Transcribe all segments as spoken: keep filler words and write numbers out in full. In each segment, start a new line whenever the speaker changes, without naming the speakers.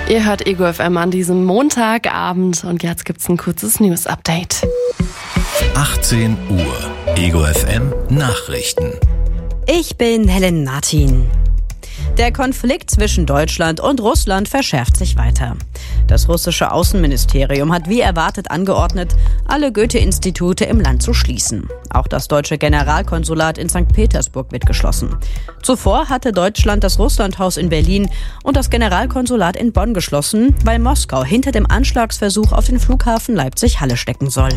Ihr hört Ego F M an diesem Montagabend und jetzt gibt's ein kurzes News-Update.
achtzehn Uhr, Ego F M Nachrichten.
Ich bin Helen Martin. Der Konflikt zwischen Deutschland und Russland verschärft sich weiter. Das russische Außenministerium hat wie erwartet angeordnet, alle Goethe-Institute im Land zu schließen. Auch das deutsche Generalkonsulat in Sankt Petersburg wird geschlossen. Zuvor hatte Deutschland das Russlandhaus in Berlin und das Generalkonsulat in Bonn geschlossen, weil Moskau hinter dem Anschlagsversuch auf den Flughafen Leipzig-Halle stecken soll.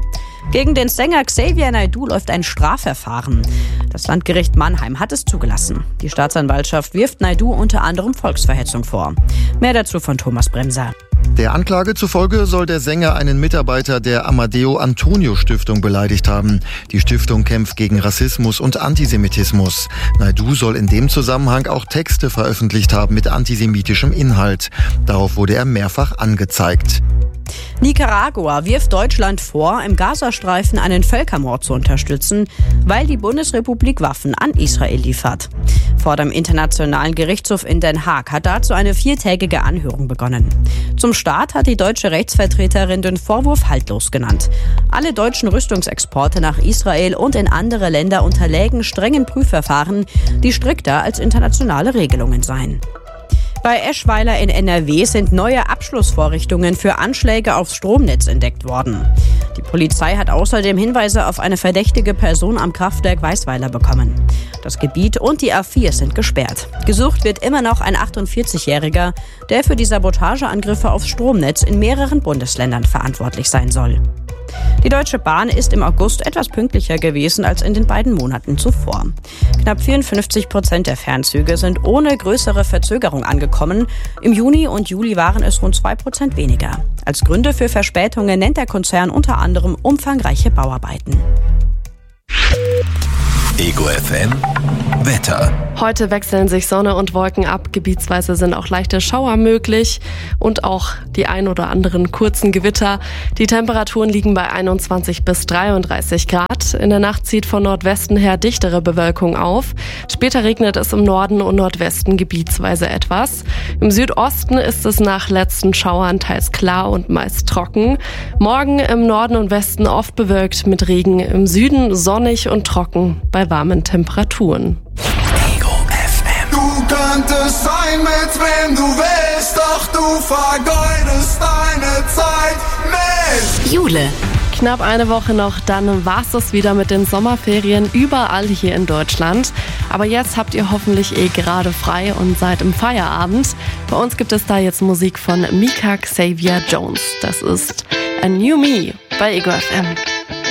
Gegen den Sänger Xavier Naidoo läuft ein Strafverfahren. Das Landgericht Mannheim hat es zugelassen. Die Staatsanwaltschaft wirft Naidoo unter anderem Volksverhetzung vor. Mehr dazu von Thomas Bremser.
Der Anklage zufolge soll der Sänger einen Mitarbeiter der Amadeo Antonio Stiftung beleidigt haben. Die Stiftung kämpft gegen Rassismus und Antisemitismus. Naidoo soll in dem Zusammenhang auch Texte veröffentlicht haben mit antisemitischem Inhalt. Darauf wurde er mehrfach angezeigt.
Nicaragua wirft Deutschland vor, im Gazastreifen einen Völkermord zu unterstützen, weil die Bundesrepublik Waffen an Israel liefert. Vor dem Internationalen Gerichtshof in Den Haag hat dazu eine viertägige Anhörung begonnen. Zum Start hat die deutsche Rechtsvertreterin den Vorwurf haltlos genannt. Alle deutschen Rüstungsexporte nach Israel und in andere Länder unterlägen strengen Prüfverfahren, die strikter als internationale Regelungen seien. Bei Eschweiler in N R W sind neue Abschlussvorrichtungen für Anschläge aufs Stromnetz entdeckt worden. Die Polizei hat außerdem Hinweise auf eine verdächtige Person am Kraftwerk Weißweiler bekommen. Das Gebiet und die A vier sind gesperrt. Gesucht wird immer noch ein achtundvierzigjähriger, der für die Sabotageangriffe aufs Stromnetz in mehreren Bundesländern verantwortlich sein soll. Die Deutsche Bahn ist im August etwas pünktlicher gewesen als in den beiden Monaten zuvor. Knapp vierundfünfzig Prozent der Fernzüge sind ohne größere Verzögerung angekommen. Im Juni und Juli waren es rund zwei Prozent weniger. Als Gründe für Verspätungen nennt der Konzern unter anderem umfangreiche Bauarbeiten.
Ego F M Wetter.
Heute wechseln sich Sonne und Wolken ab. Gebietsweise sind auch leichte Schauer möglich und auch die ein oder anderen kurzen Gewitter. Die Temperaturen liegen bei einundzwanzig bis dreiunddreißig Grad. In der Nacht zieht von Nordwesten her dichtere Bewölkung auf. Später regnet es im Norden und Nordwesten gebietsweise etwas. Im Südosten ist es nach letzten Schauern teils klar und meist trocken. Morgen im Norden und Westen oft bewölkt mit Regen. Im Süden sonnig und trocken bei warmen Temperaturen.
Ego F M.
Du könntest sein, mit wem du willst, doch du vergeudest deine Zeit mit
Jule.
Knapp eine Woche noch, dann war's das wieder mit den Sommerferien überall hier in Deutschland. Aber jetzt habt ihr hoffentlich eh gerade frei und seid im Feierabend. Bei uns gibt es da jetzt Musik von Mika Xavier Jones. Das ist A New Me bei Ego F M.